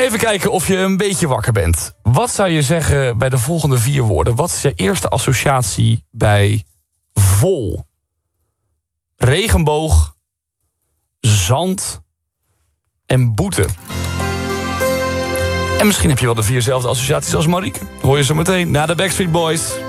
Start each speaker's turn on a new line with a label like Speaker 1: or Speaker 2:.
Speaker 1: Even kijken of je een beetje wakker bent. Wat zou je zeggen bij de volgende 4 woorden? Wat is je eerste associatie bij vol? Regenboog, zand en boete. En misschien heb je wel de 4 associaties als Marieke. Hoor je zo meteen na de Backstreet Boys.